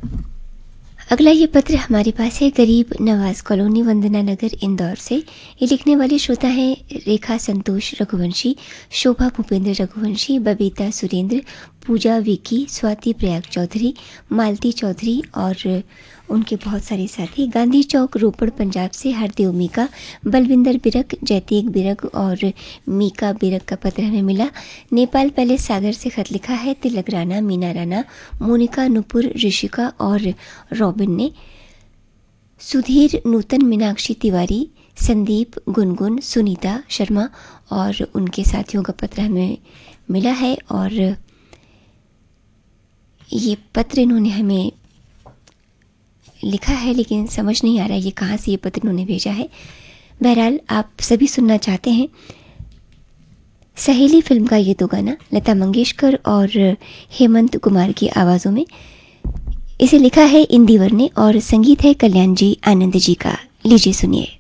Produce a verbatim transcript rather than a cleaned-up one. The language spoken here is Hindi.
अगला ये पत्र हमारे पास है गरीब नवाज कॉलोनी वंदना नगर इंदौर से। ये लिखने वाले श्रोता हैं रेखा संतोष रघुवंशी, शोभा भूपेंद्र रघुवंशी, बबीता सुरेंद्र, पूजा विकी, स्वाति प्रयाग चौधरी, मालती चौधरी और उनके बहुत सारे साथी। गांधी चौक रोपड़ पंजाब से हरदेव मीका, बलविंदर बिरक, जैतीक बिरक और मीका बिरक का पत्र हमें मिला। नेपाल पैलेस सागर से खत लिखा है तिलक राणा, मीना राणा, मोनिका, नुपुर, ऋषिका और रॉबिन ने। सुधीर, नूतन, मीनाक्षी तिवारी, संदीप, गुनगुन, सुनीता शर्मा और उनके साथियों का पत्र हमें मिला है। और ये पत्र इन्होंने हमें लिखा है लेकिन समझ नहीं आ रहा ये कहाँ से ये पत्र उन्होंने भेजा है। बहरहाल आप सभी सुनना चाहते हैं सहेली फिल्म का ये तो गाना लता मंगेशकर और हेमंत कुमार की आवाज़ों में। इसे लिखा है इंदिवर ने और संगीत है कल्याण जी आनंद जी का। लीजिए सुनिए।